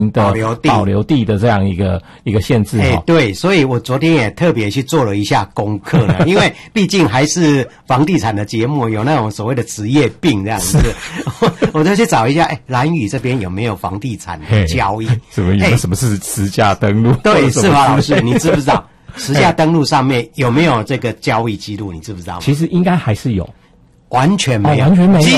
的保留地的这样一个限制。 对，所以我昨天也特别去做了一下功课了，因为毕竟还是房地产的节目，有那种所谓的职业病这样子，我就去找一下，兰屿这边有没有房地产的交易？ 什么是实价登录？ 对，是吧，老师，你知不知道实价登录上面有没有这个交易记录？你知不知道吗？ 其实应该还是有。 完全没有， 完全没有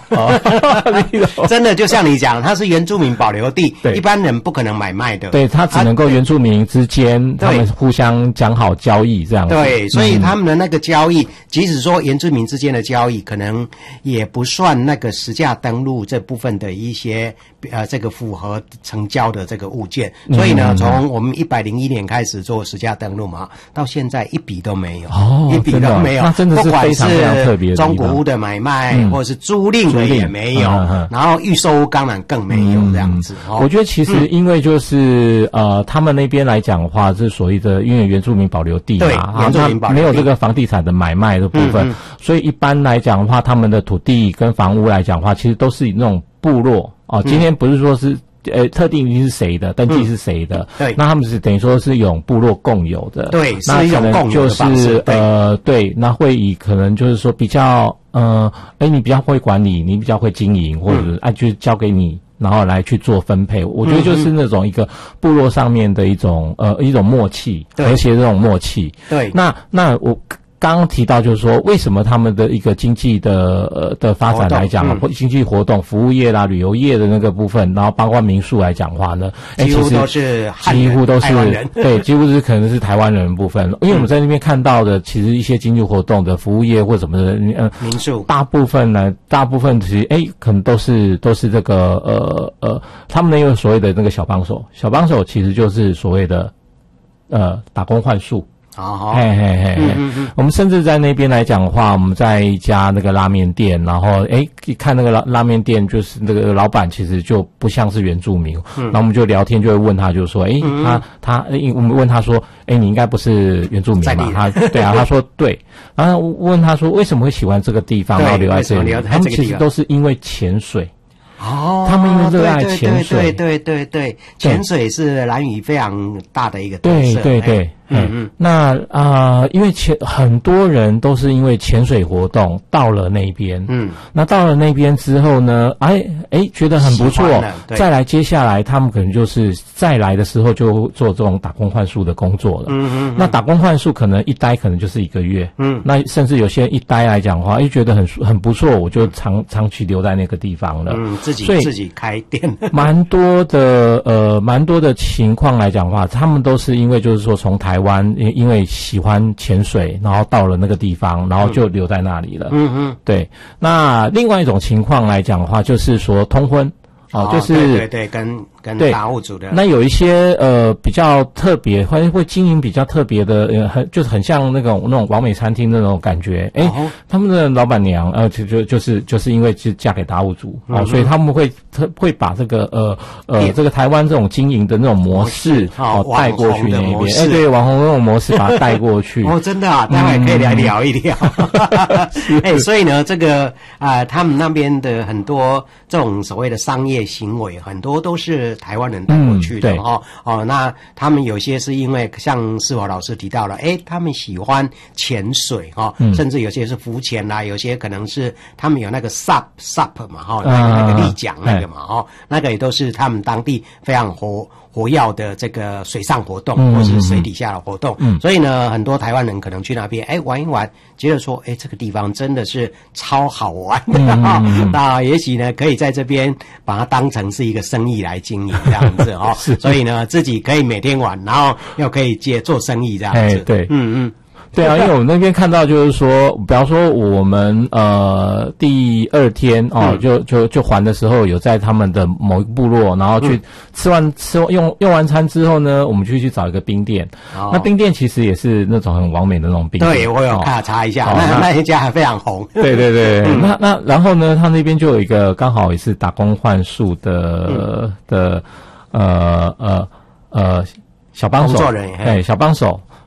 ，zero，真的就像你讲，它是原住民保留地，一般人不可能买卖的。 对，它只能够原住民之间他们互相讲好交易这样子。 对，所以他们的那个交易，即使说原住民之间的交易，可能也不算那个实价登录这部分的一些这个符合成交的这个物件。所以呢，从我们101年开始做实价登录嘛，到现在一笔都没有，一笔都没有。 那真的是非常非常特别的中古屋的买卖，或者是租赁的也没有，然后预售屋当然更没有这样子。 我觉得其实因为就是他们那边来讲的话，是所谓的因为原住民保留地嘛， 原住民保留地没有这个房地产的买卖的部分，所以一般来讲的话，他们的土地跟房屋来讲的话，其实都是以那种部落今天不是说是特定是谁的，登记是谁的， 对， 那他们是等于说是有部落共有的， 对， 那是一种共有的方式， 对，那会以可能就是说比较你比较会管理，你比较会经营，或者就交给你，然后来去做分配。我觉得就是那种一个部落上面的一种默契，和谐这种默契。 对， 那我刚刚提到就是说，为什么他们的一个经济的发展来讲，经济活动、服务业啦、旅游业的那个部分，然后包括民宿来讲话呢， 几乎都是台湾人， 对，几乎是可能是台湾人的部分。因为我们在那边看到的，其实一些经济活动的服务业或什么的， 民宿， 大部分其实可能都是这个他们有所谓的那个小帮手其实就是所谓的打工换宿。我们甚至在那边来讲的话，我们在一家那个拉面店，然后一看那个拉面店，就是那个老板其实就不像是原住民，然后我们就聊天，就会问他，就说我们问他说，你应该不是原住民吧？对啊，他说对，然后问他说为什么会喜欢这个地方，然后留在这里？他们其实都是因为潜水。他们因为热爱潜水， 对，潜水是兰屿非常大的一个特色。 对，那因为很多人都是因为潜水活动到了那边，那到了那边之后呢，觉得很不错，再来接下来他们可能就是再来的时候就做这种打工换宿的工作了。那打工换宿可能一待可能就是1个月，那甚至有些人一待来讲的话，觉得很不错，我就长期留在那个地方了。 自己开店， 蛮多的情况来讲的话，他们都是因为就是说从台湾因为喜欢潜水，然后到了那个地方，然后就留在那里了。对。那另外一种情况来讲的话，就是说通婚。就是对，跟达悟族的。 那有一些比较特别，会经营比较特别的，就是很像那种完美餐厅那种感觉。他们的老板娘就是因为就嫁给达悟族所以他们会把这个这个台湾这种经营的那种模式带过去那边。对，网红那种模式把它带过去。 真的啊，待会可以来聊一聊。所以呢，这个他们那边的很多这种所谓的商业行为，很多都是台湾人带过去的那他们有些是因为像世华老师提到了，他们喜欢潜水甚至有些是浮潜啦，有些可能是他们有那个 SUP 嘛那个立桨那个嘛那个也都是他们当地非常活跃的这个水上活动或是水底下的活动。所以呢，很多台湾人可能去那边玩一玩，觉得说这个地方真的是超好玩的那也许呢可以在这边把它当成是一个生意来经营这样子所以呢自己可以每天玩，然后又可以做生意这样子。 对，对啊，因为我们那边看到就是说，比方说我们第2天就还的时候，有在他们的某一个部落，然后去用完餐之后呢，我们就去找一个冰店。那冰店其实也是那种很完美的那种冰店。 对，我有查一下，那一家还非常红。 对，那然后呢，他那边就有一个刚好也是打工换宿的小帮手， 工作人员， 小帮手。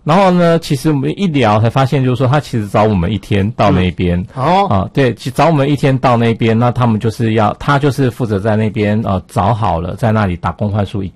然后呢，其实我们一聊才发现，就是说他其实找我们一天到那边。对，找我们一天到那边，那他们就是他就是负责在那边找好了，在那里打工换宿